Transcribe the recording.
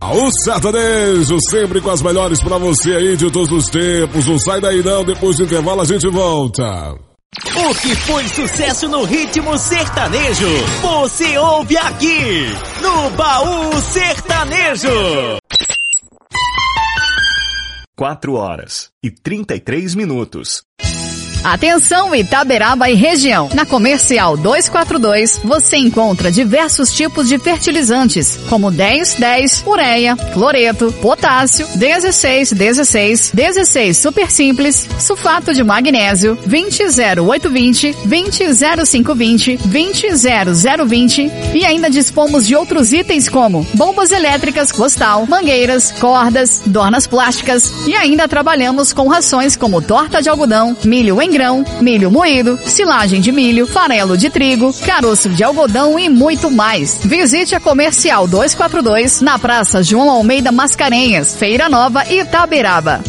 O sertanejo, sempre com as melhores pra você aí de todos os tempos. Não sai daí não, depois do intervalo a gente volta. O que foi sucesso no ritmo sertanejo, você ouve aqui, no Baú Sertanejo. 4h33. Atenção Itaberaba e região. Na Comercial 242, você encontra diversos tipos de fertilizantes, como 10-10, ureia, cloreto, potássio, 16-16, 16 super simples, sulfato de magnésio, 20-0820, 20-0520, 20-0020 e ainda dispomos de outros itens como bombas elétricas, costal, mangueiras, cordas, dornas plásticas e ainda trabalhamos com rações como torta de algodão, milho em grão, milho moído, silagem de milho, farelo de trigo, caroço de algodão e muito mais. Visite a Comercial 242 na Praça João Almeida Mascarenhas, Feira Nova, Itaberaba.